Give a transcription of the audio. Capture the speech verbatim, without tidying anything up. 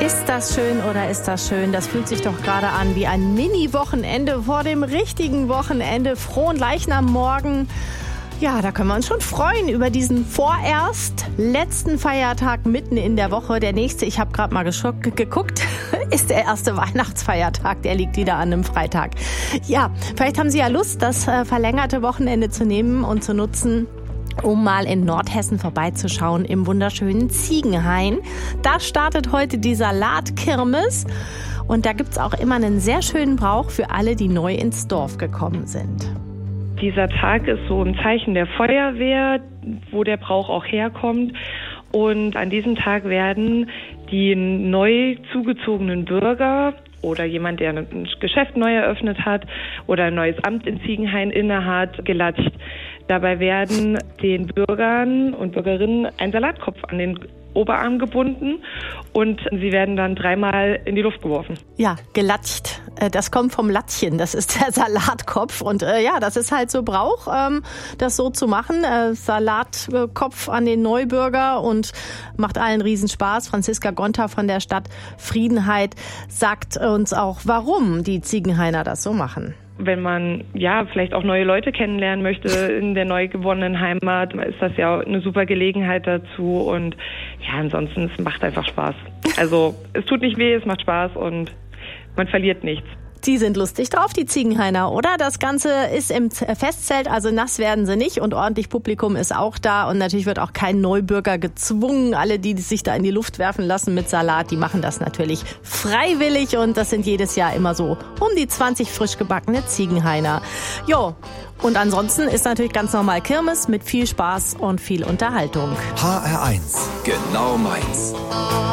Ist das schön oder ist das schön? Das fühlt sich doch gerade an wie ein Mini-Wochenende vor dem richtigen Wochenende. Frohen Leichnam-Morgen. Ja, da können wir uns schon freuen über diesen vorerst letzten Feiertag mitten in der Woche. Der nächste, ich habe gerade mal geschock, geguckt, ist der erste Weihnachtsfeiertag. Der liegt wieder an einem Freitag. Ja, vielleicht haben Sie ja Lust, das äh, verlängerte Wochenende zu nehmen und zu nutzen, um mal in Nordhessen vorbeizuschauen im wunderschönen Ziegenhain. Da startet heute die Salatkirmes und da gibt's auch immer einen sehr schönen Brauch für alle, die neu ins Dorf gekommen sind. Dieser Tag ist so ein Zeichen der Feuerwehr, wo der Brauch auch herkommt. Und an diesem Tag werden die neu zugezogenen Bürger oder jemand, der ein Geschäft neu eröffnet hat oder ein neues Amt in Ziegenhain innehat, gelatscht. Dabei werden den Bürgern und Bürgerinnen ein Salatkopf an den Oberarm gebunden und sie werden dann dreimal in die Luft geworfen. Ja, gelatscht. Das kommt vom Lattchen, das ist der Salatkopf. Und äh, ja, das ist halt so Brauch, ähm, das so zu machen. Äh, Salatkopf an den Neubürger und macht allen Riesenspaß. Franziska Gonter von der Stadt Friedenheit sagt uns auch, warum die Ziegenhainer das so machen. Wenn man ja vielleicht auch neue Leute kennenlernen möchte in der neu gewonnenen Heimat, ist das ja eine super Gelegenheit dazu. Und ja, ansonsten, es macht einfach Spaß. Also es tut nicht weh, es macht Spaß und man verliert nichts. Die sind lustig drauf, die Ziegenhainer, oder? Das Ganze ist im Festzelt, also nass werden sie nicht und ordentlich Publikum ist auch da und natürlich wird auch kein Neubürger gezwungen. Alle, die sich da in die Luft werfen lassen mit Salat, die machen das natürlich freiwillig und das sind jedes Jahr immer so um die zwanzig frisch gebackene Ziegenhainer. Jo, und ansonsten ist natürlich ganz normal Kirmes mit viel Spaß und viel Unterhaltung. H R eins, genau meins.